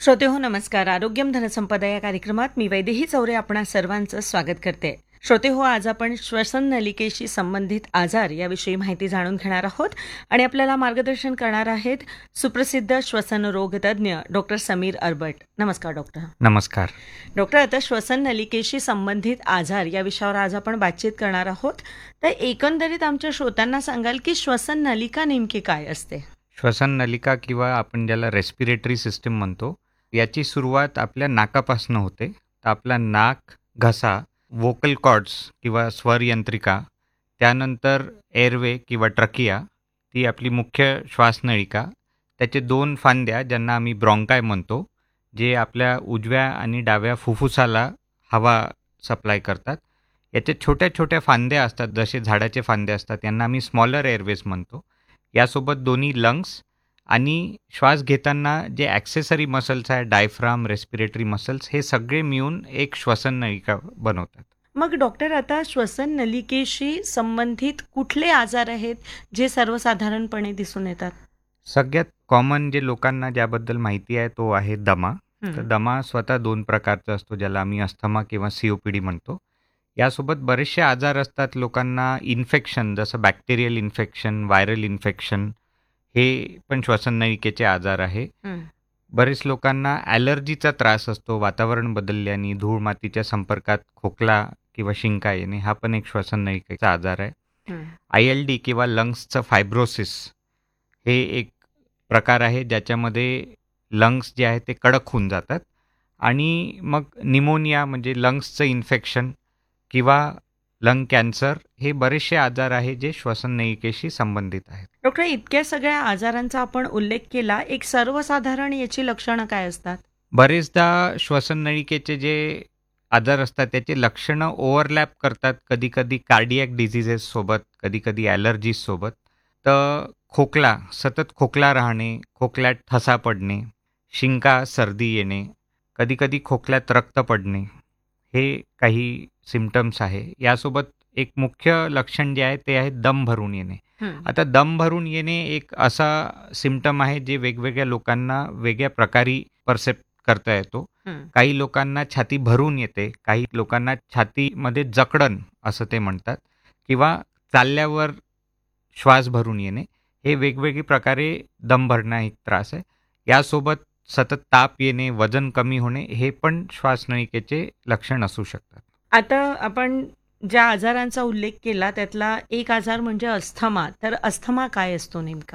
श्रोते हो नमस्कार. आरोग्यम धनसंपदा या कार्यक्रमात मी वैदेही चौरे आपणा सर्वांचं स्वागत करते. श्रोते हो, आज आपण श्वसन नलिकेशी संबंधित आजार याविषयी माहिती जाणून घेणार आहोत आणि आपल्याला मार्गदर्शन करणार आहेत सुप्रसिद्ध श्वसन रोग तज्ज्ञ डॉक्टर समीर अरबट. नमस्कार डॉक्टर. नमस्कार. डॉक्टर, आता श्वसन नलिकेशी संबंधित आजार या विषयावर आज आपण बातचीत करणार आहोत. तर एकंदरीत आमच्या श्रोत्यांना सांगाल की श्वसन नलिका नेमकी काय असते? श्वसन नलिका किंवा आपण ज्याला रेस्पिरेटरी सिस्टीम म्हणतो, याची सुरुवात आपल्या नाकापासून होते. तर आपला नाक, घसा, वोकल कॉर्ड्स किंवा स्वरयंत्रिका, त्यानंतर एअरवे किंवा ट्रकिया, ती आपली मुख्य श्वासनळिका, त्याचे 2 फांद्या ज्यांना आम्ही ब्रॉन्काय म्हणतो, जे आपल्या उजव्या आणि डाव्या फुफ्फुसाला हवा सप्लाय करतात. याचे छोट्या छोट्या फांद्या असतात, जसे झाडाचे फांदे असतात, यांना आम्ही स्मॉलर एअरवेज म्हणतो. यासोबत दोन्ही लंग्स आणि श्वास घेताना जे ॲक्सेसरी मसल्स आहे, डायफ्राम, रेस्पिरेटरी मसल्स, हे सगळे मिळून एक श्वसन नलिका बनवतात. मग डॉक्टर, आता श्वसन नलिकेशी संबंधित कुठले आजार आहेत जे सर्वसाधारणपणे दिसून येतात? सगळ्यात कॉमन जे लोकांना ज्याबद्दल माहिती आहे तो आहे दमा. तर दमा स्वतः 2 प्रकारचा असतो, ज्याला आम्ही अस्थमा किंवा COPD म्हणतो. यासोबत बरेचसे आजार असतात लोकांना. इन्फेक्शन, जसं बॅक्टेरियल इन्फेक्शन, व्हायरल इन्फेक्शन, हे पण श्वसन नलिकेचे आजार आहे. बरेच लोकांना ॲलर्जीचा त्रास असतो. वातावरण बदलल्याने धूळ मातीच्या संपर्कात खोकला किंवा शिंका येणे, हा पण एक श्वसन नलिकेचा आजार आहे. ILD किंवा लंग्सचं फायब्रोसिस, हे एक प्रकार आहे ज्याच्यामध्ये लंग्स जे आहे ते कडक होऊन जातात आणि मग निमोनिया म्हणजे लंग्सचं इन्फेक्शन किंवा लंग कॅन्सर, हे बरेचसे आजार आहे जे श्वसन नलिकेशी संबंधित आहेत. डॉक्टर, इतक्या सगळ्या आजारांचा आपण उल्लेख केला, एक सर्वसाधारण याची लक्षणं काय असतात? बरेचदा श्वसन नलिकेचे जे आजार असतात त्याचे लक्षणं ओव्हरलॅप करतात, कधीकधी कार्डियॅक डिझिजेस सोबत, कधीकधी ॲलर्जीज सोबत. तर खोकला, सतत खोकला राहणे, खोकल्यात ठसा पडणे, शिंका, सर्दी येणे, कधीकधी खोकल्यात रक्त पडणे, हे काही सिम्पटम्स आहे. यासोबत एक मुख्य लक्षण जे आहे ते आहे दम भरून येणे. आता दम भरून येणे एक असा सिम्पटम आहे जे वेगवेगळ्या लोकांना वेगळ्या प्रकारे परसेप्ट करता येतो. काही लोकांना छाती भरून येते, काही लोकांना छातीमध्ये जकडण असं ते म्हणतात, किंवा चालल्यावर श्वास भरून येणे, हे वेगवेगळी प्रकारे दम भरणं एक त्रास आहे. यासोबत सतत ताप येणे, वजन कमी होणे, हे पण श्वासनलिकेचे लक्षण असू शकतात. आता आपण ज्या आजारांचा उल्लेख केला त्यातला एक आजार म्हणजे अस्थमा. तर अस्थमा काय असतो नेमका?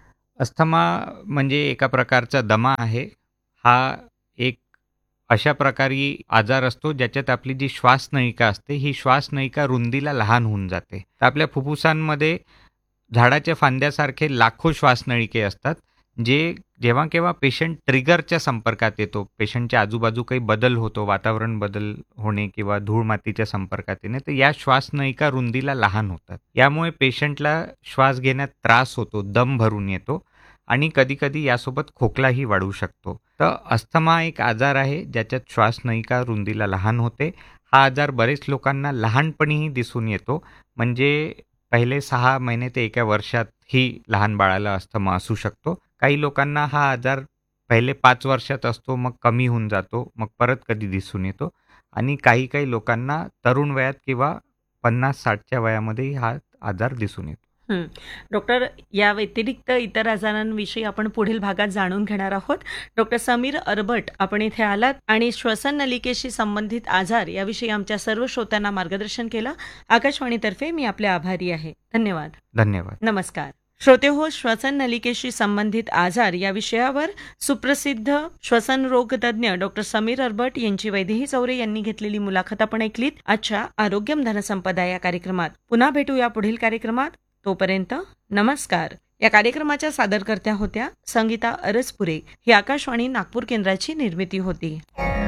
अस्थमा म्हणजे एका प्रकारचा दमा आहे. हा एक अशा प्रकारे आजार असतो ज्याच्यात आपली जी श्वासनलिका असते, ही श्वासनलिका रुंदीला लहान होऊन जाते. तर आपल्या फुफ्फुसांमध्ये झाडाच्या फांद्यासारखे लाखो श्वासनलिके असतात, जे जेव्हा केव्हा पेशंट ट्रिगरच्या संपर्कात येतो, पेशंटच्या आजूबाजू काही बदल होतो, वातावरण बदल होणे किंवा धूळ मातीच्या संपर्कात येणे, तर या श्वासनलिका रुंदीला लहान होतात. यामुळे पेशंटला श्वास घेण्यात त्रास होतो, दम भरून येतो आणि कधीकधी यासोबत खोकलाही वाढू शकतो. तर अस्थमा एक आजार आहे ज्याच्यात श्वासनलिका रुंदीला लहान होते. हा आजार बरेच लोकांना लहानपणीही दिसून येतो, म्हणजे पहिले 6 महिने ते 1 वर्षातही लहान बाळाला अस्थमा असू शकतो. काही लोकांना हा आजार पहिले 5 वर्षात असतो, मग कमी होऊन जातो, मग परत कधी दिसून येतो, आणि काही लोकांना तरुण वयात किंवा 50-60च्या वयामध्येही हा आजार दिसून येतो. डॉक्टर, या व्यतिरिक्त इतर आजारांविषयी आपण पुढील भागात जाणून घेणार आहोत. डॉक्टर समीर अरबट, आपण इथे आलात आणि श्वसन नलिकेशी संबंधित आजार याविषयी आमच्या सर्व श्रोत्यांना मार्गदर्शन केलं. आकाशवाणीतर्फे मी आपले आभारी आहे. धन्यवाद. धन्यवाद. नमस्कार. श्रोते हो, श्वसन नलिकेशी संबंधित आजार या विषयावर सुप्रसिद्ध श्वसन रोग तज्ज्ञ डॉक्टर समीर अरबट यांची वैदेही चौरे यांनी घेतलेली मुलाखत आपण ऐकलीत आजच्या आरोग्यम धनसंपदा या कार्यक्रमात. पुन्हा भेटूया पुढील कार्यक्रमात. तोपर्यंत नमस्कार. या कार्यक्रमाच्या सादरकर्त्या होत्या संगीता अरसपुरे. ही आकाशवाणी नागपूर केंद्राची निर्मिती होती.